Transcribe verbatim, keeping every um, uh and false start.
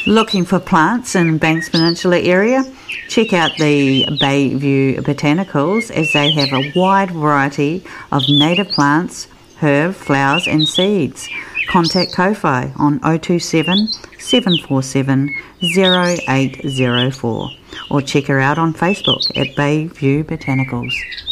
Looking for plants in Banks Peninsula area? Check out the Bayview Botanicals, as they have a wide variety of native plants, herb, flowers and seeds. Contact Ko-Fi on oh two seven, seven four seven, oh eight oh four or check her out on Facebook at Bayview Botanicals.